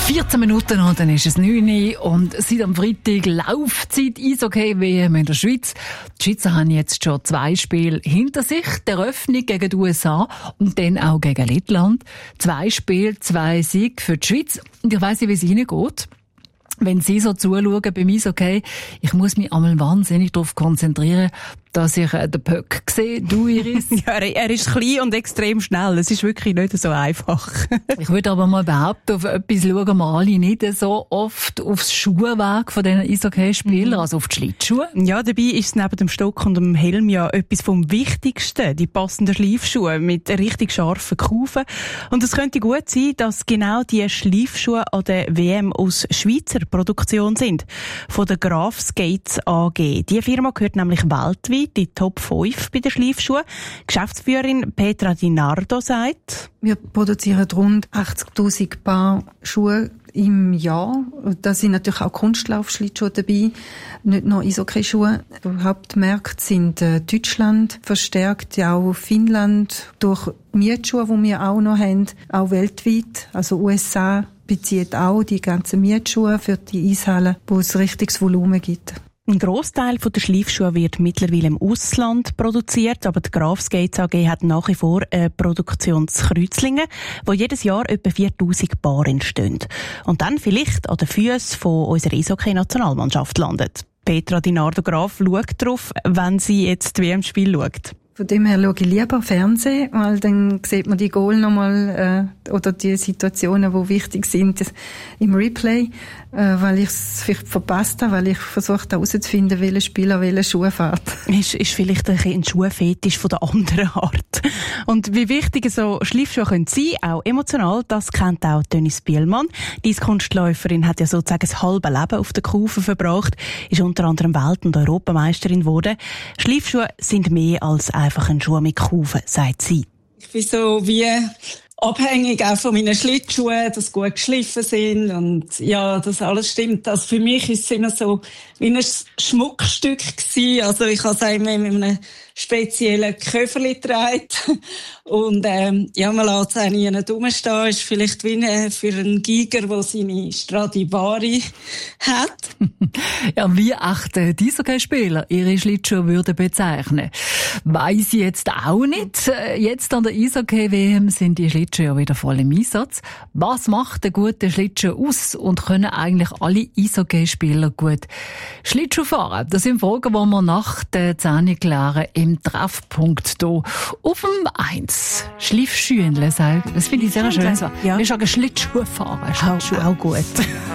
14 Minuten und dann ist es 9 Uhr und seit am Freitag Laufzeit Eishockey-WM in der Schweiz. Die Schweizer haben jetzt schon 2 Spiele hinter sich. Die Eröffnung gegen die USA und dann auch gegen Lettland. 2 Spiele, 2 Siege für die Schweiz. Und ich weiss nicht, wie es Ihnen geht. Wenn Sie so zuschauen beim Eishockey, ich muss mich einmal wahnsinnig darauf konzentrieren, dass ich den Puck sehe. Du, Iris? Ja, er ist klein und extrem schnell. Es ist wirklich nicht so einfach. Ich würde aber mal behaupten, auf etwas schauen wir alle nicht so oft aufs Schuhwerk von diesen Eishockey-Spielern, also auf die Schlittschuhe. Ja, dabei ist es neben dem Stock und dem Helm ja etwas vom Wichtigsten. Die passenden Schleifschuhe mit richtig scharfen Kufen. Und es könnte gut sein, dass genau die Schleifschuhe an der WM aus Schweizer Produktion sind. Von der Graf Skates AG. Die Firma gehört nämlich weltweit die Top 5 bei den Schleifschuhen. Geschäftsführerin Petra Di Nardo sagt: Wir produzieren rund 80.000 Paar Schuhe im Jahr. Da sind natürlich auch Kunstlaufschlittschuhe dabei, nicht nur Eishockey-Schuhe. Die Hauptmärkte sind Deutschland, verstärkt ja auch Finnland, durch Mietschuhe, die wir auch noch haben, auch weltweit. Also USA bezieht auch die ganzen Mietschuhe für die Eishallen, wo es richtiges Volumen gibt. Ein Grossteil der Schleifschuhe wird mittlerweile im Ausland produziert, aber die Graf Skates AG hat nach wie vor eine Produktion zu Kreuzlingen, wo jedes Jahr etwa 4.000 Paar entstehen. Und dann vielleicht an den Füßen von unserer Eishockey-Nationalmannschaft landet. Petra Di Nardo Graf schaut darauf, wenn sie jetzt die WM-Spiel schaut. Von dem her schaue ich lieber Fernsehen, weil dann sieht man die Goal nochmal oder die Situationen, die wichtig sind im Replay, weil ich es vielleicht verpasst habe, weil ich versucht habe herauszufinden, welcher Spieler welche Schuhe fährt. Ist vielleicht ein Schuhfetisch von der anderen Art. Und wie wichtig so Schleifschuhe können sein, auch emotional, das kennt auch Dennis Bielmann. Die Eiskunstläuferin hat ja sozusagen das halbe Leben auf der Kufe verbracht, ist unter anderem Welt- und Europameisterin geworden. Schleifschuhe sind mehr als einfach ein Schuh mit Kufen, sagt sie. Ich bin so wie abhängig auch von meinen Schlittschuhen, dass gut geschliffen sind und ja, das alles stimmt. Also für mich ist es immer so wie ein Schmuckstück gewesen. Also ich habe es immer mit einem speziellen Köfferli getragen und ja, man lässt es auch nie rumstehen. Ist vielleicht wie für einen Giger, der seine Stradivari hat. Ja, wie echte Eishockey-Spieler ihre Schlittschuhe würden bezeichnen, weiss ich jetzt auch nicht. Jetzt an der Eishockey-WM sind die Schlittschuhe ja wieder voll im Einsatz. Was macht einen guten Schlittschuh aus und können eigentlich alle Eishockey-Spieler gut Schlittschuh fahren? Das sind Fragen, die wir nach der 10 klären im Treffpunkt hier auf dem 1. Schleifschuhenle, das finde ich sehr schön. Ja. Wir sagen Schlittschuh fahren. Auch gut.